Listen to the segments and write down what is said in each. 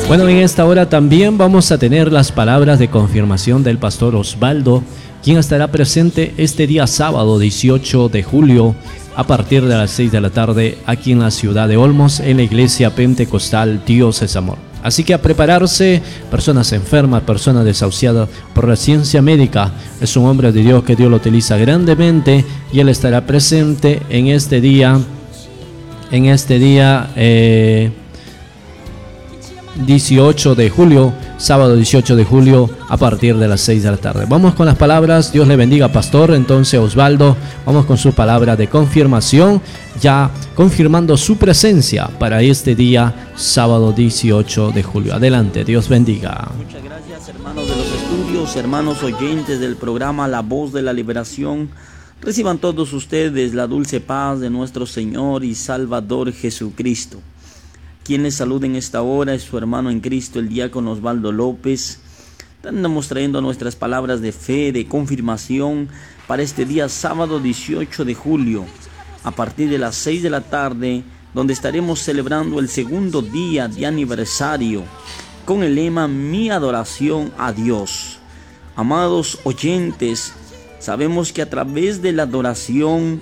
Bueno, en esta hora también vamos a tener las palabras de confirmación del pastor Osvaldo, quien estará presente este día sábado 18 de julio a partir de las 6 de la tarde aquí en la ciudad de Olmos, en la iglesia pentecostal Dios es Amor. Así que a prepararse, personas enfermas, personas desahuciadas por la ciencia médica. Es un hombre de Dios que Dios lo utiliza grandemente y él estará presente en este día 18 de julio, sábado 18 de julio a partir de las 6 de la tarde. Vamos con las palabras. Dios le bendiga, pastor. Entonces, Osvaldo, vamos con su palabra de confirmación, ya confirmando su presencia para este día sábado 18 de julio. Adelante, Dios bendiga. Muchas gracias, hermanos de los estudios, hermanos oyentes del programa La Voz de la Liberación. Reciban todos ustedes la dulce paz de nuestro Señor y Salvador Jesucristo. Quien les saluda en esta hora es su hermano en Cristo, el diácono Osvaldo López. Estamos trayendo nuestras palabras de fe, de confirmación para este día sábado 18 de julio, a partir de las 6 de la tarde, donde estaremos celebrando el segundo día de aniversario con el lema Mi adoración a Dios. Amados oyentes, sabemos que a través de la adoración,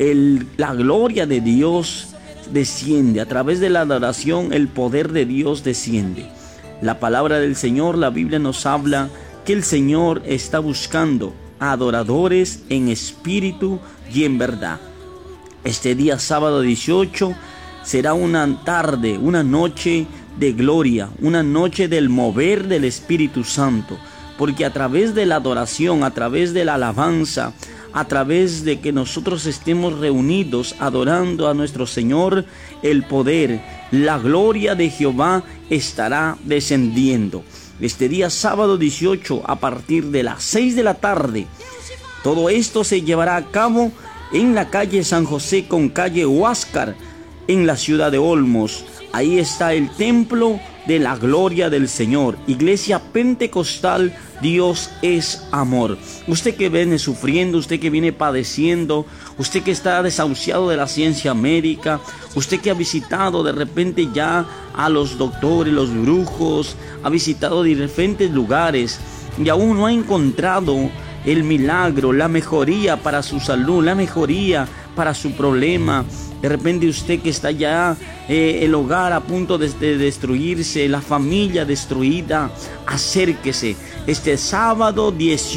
la gloria de Dios desciende. A través de la adoración el poder de Dios desciende. La palabra del Señor, la Biblia nos habla que el Señor está buscando adoradores en espíritu y en verdad. Este día sábado 18 será una tarde, una noche de gloria, una noche del mover del Espíritu Santo, porque a través de la adoración, a través de la alabanza, a través de que nosotros estemos reunidos adorando a nuestro Señor, el poder, la gloria de Jehová estará descendiendo. Este día sábado 18 a partir de las 6 de la tarde, todo esto se llevará a cabo en la calle San José con calle Huáscar, en la ciudad de Olmos. Ahí está el templo de la gloria del Señor, iglesia pentecostal Dios es Amor. Usted que viene sufriendo, usted que viene padeciendo, usted que está desahuciado de la ciencia médica, usted que ha visitado de repente ya a los doctores, los brujos, ha visitado diferentes lugares y aún no ha encontrado el milagro, la mejoría para su salud, la mejoría para su problema. De repente usted que está ya el hogar a punto de destruirse, la familia destruida, acérquese este sábado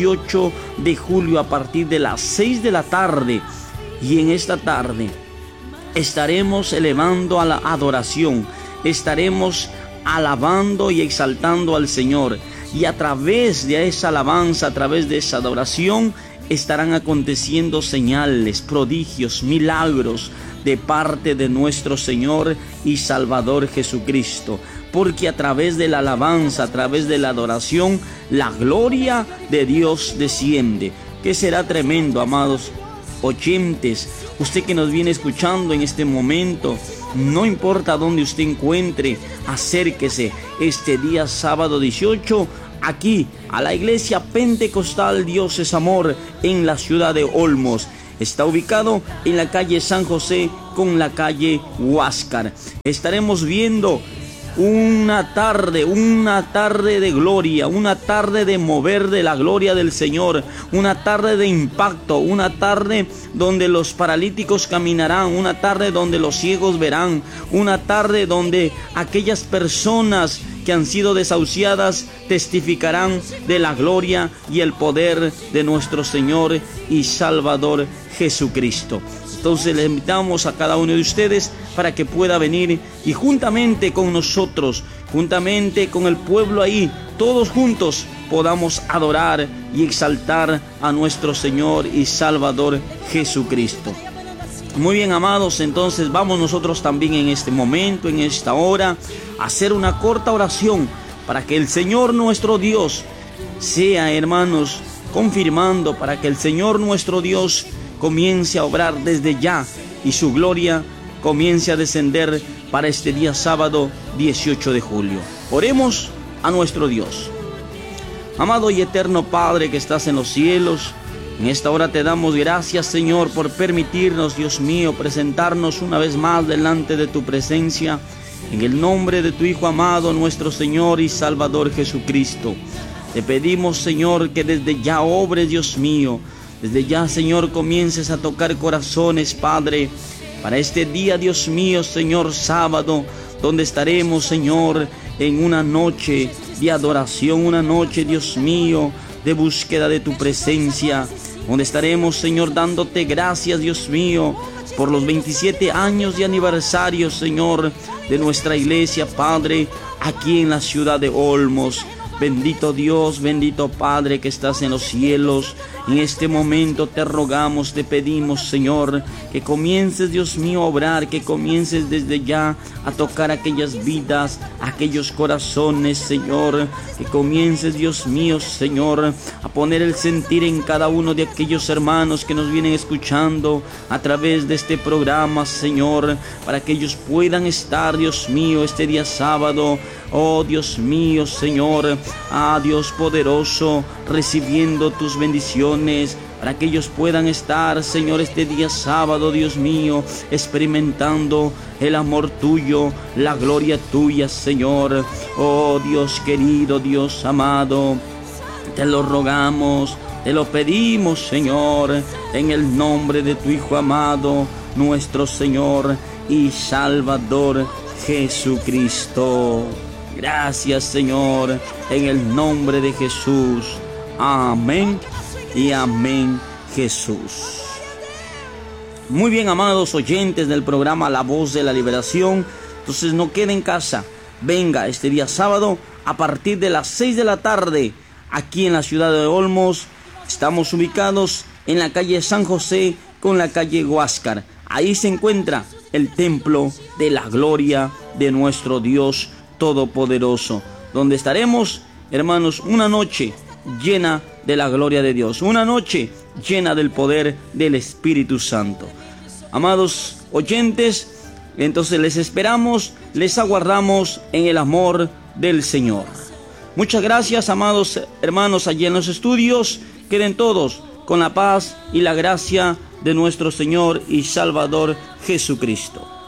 18 de julio a partir de las 6 de la tarde. Y en esta tarde estaremos elevando a la adoración, estaremos alabando y exaltando al Señor. Y a través de esa alabanza, a través de esa adoración, estarán aconteciendo señales, prodigios, milagros de parte de nuestro Señor y Salvador Jesucristo. Porque a través de la alabanza, a través de la adoración, la gloria de Dios desciende. Que será tremendo, amados oyentes. Usted que nos viene escuchando en este momento, no importa dónde usted encuentre, acérquese este día sábado 18 aquí a la iglesia pentecostal Dios es Amor en la ciudad de Olmos. Está ubicado en la calle San José con la calle Huáscar. Estaremos viendo una tarde de gloria, una tarde de mover de la gloria del Señor, una tarde de impacto, una tarde donde los paralíticos caminarán, una tarde donde los ciegos verán, una tarde donde aquellas personas que han sido desahuciadas testificarán de la gloria y el poder de nuestro Señor y Salvador Jesucristo. Entonces les invitamos a cada uno de ustedes para que pueda venir y juntamente con nosotros, juntamente con el pueblo ahí, todos juntos podamos adorar y exaltar a nuestro Señor y Salvador Jesucristo. Muy bien, amados, entonces vamos nosotros también en este momento, en esta hora, a hacer una corta oración para que el Señor nuestro Dios sea, hermanos, confirmando, para que el Señor nuestro Dios comience a obrar desde ya y su gloria comience a descender para este día sábado 18 de julio. Oremos a nuestro Dios. Amado y eterno Padre que estás en los cielos, en esta hora te damos gracias, Señor, por permitirnos, Dios mío, presentarnos una vez más delante de tu presencia En el nombre de tu Hijo amado, nuestro Señor y Salvador Jesucristo, te pedimos, Señor, que desde ya obres, Dios mío. Desde ya, Señor, comiences a tocar corazones, Padre, para este día, Dios mío, Señor, sábado, donde estaremos, Señor, en una noche de adoración, una noche, Dios mío, de búsqueda de tu presencia, donde estaremos, Señor, dándote gracias, Dios mío, por los 27 años de aniversario, Señor, de nuestra iglesia, Padre, aquí en la ciudad de Olmos. Bendito Dios, bendito Padre que estás en los cielos. En este momento te rogamos, te pedimos, Señor, que comiences, Dios mío, a obrar, que comiences desde ya a tocar aquellas vidas, aquellos corazones, Señor, que comiences, Dios mío, Señor, a poner el sentir en cada uno de aquellos hermanos que nos vienen escuchando a través de este programa, Señor, para que ellos puedan estar, Dios mío, este día sábado, oh Dios mío, Señor, Dios poderoso, recibiendo tus bendiciones, para que ellos puedan estar, Señor, este día sábado, Dios mío, experimentando el amor tuyo, la gloria tuya, Señor. Oh Dios querido, Dios amado, te lo rogamos, te lo pedimos, Señor, en el nombre de tu Hijo amado, nuestro Señor y Salvador Jesucristo. Gracias, Señor, en el nombre de Jesús. Amén y amén, Jesús. Muy bien, amados oyentes del programa La Voz de la Liberación. Entonces no quede en casa. Venga este día sábado a partir de las 6 de la tarde aquí en la ciudad de Olmos. Estamos ubicados en la calle San José con la calle Huáscar. Ahí se encuentra el templo de la gloria de nuestro Dios Todopoderoso, donde estaremos, hermanos, una noche llena de la gloria de Dios, una noche llena del poder del Espíritu Santo. Amados oyentes, entonces les esperamos, les aguardamos en el amor del Señor. Muchas gracias, amados hermanos, allí en los estudios. Queden todos con la paz y la gracia de nuestro Señor y Salvador Jesucristo.